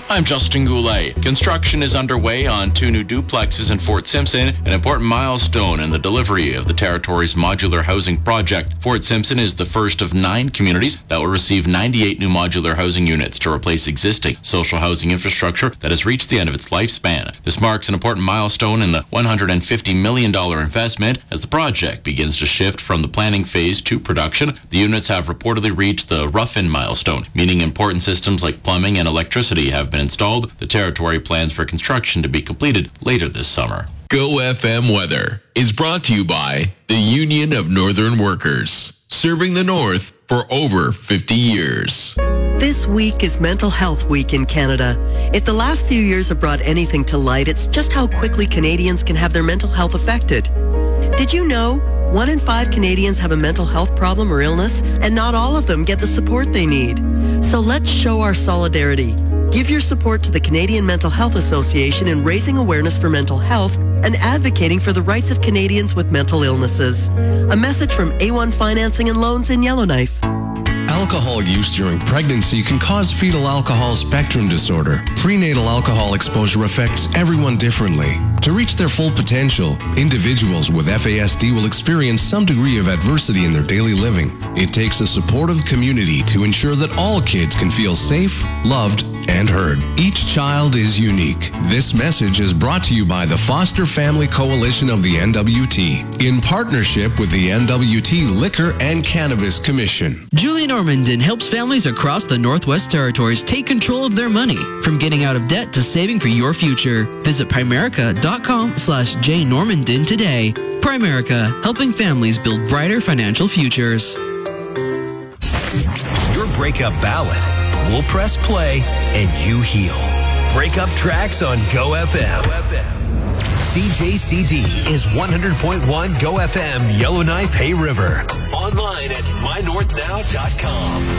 I'm Justin Goulet. Construction is underway on 2 new duplexes in Fort Simpson, an important milestone in the delivery of the territory's modular housing project. Fort Simpson is the first of 9 communities that will receive 98 new modular housing units to replace existing social housing infrastructure that has reached the end of its lifespan. This marks an important milestone in the $150 million investment as the project begins to shift from the planning phase to production. The units have reportedly reached the rough-in milestone, meaning important systems like plumbing and electricity have been installed. The territory plans for construction to be completed later this summer. Go FM weather is brought to you by the Union of Northern Workers, serving the North for over 50 years. This week is Mental Health Week in Canada. If the last few years have brought anything to light, it's just how quickly Canadians can have their mental health affected. Did you know 1 in 5 Canadians have a mental health problem or illness, and not all of them get the support they need? So let's show our solidarity. Give your support to the Canadian Mental Health Association in raising awareness for mental health and advocating for the rights of Canadians with mental illnesses. A message from A1 Financing and Loans in Yellowknife. Alcohol use during pregnancy can cause fetal alcohol spectrum disorder. Prenatal alcohol exposure affects everyone differently. To reach their full potential, individuals with FASD will experience some degree of adversity in their daily living. It takes a supportive community to ensure that all kids can feel safe, loved, and heard. Each child is unique. This message is brought to you by the Foster Family Coalition of the NWT in partnership with the NWT Liquor and Cannabis Commission. Julie Normandin helps families across the Northwest Territories take control of their money, from getting out of debt to saving for your future. Visit Primerica.com/jnormandin today. Primerica, helping families build brighter financial futures. Your breakup ballad. We'll press play and you heal. Breakup tracks on Go FM. CJCD is 100.1 Go FM, Yellowknife, Hay River. Online at mynorthnow.com.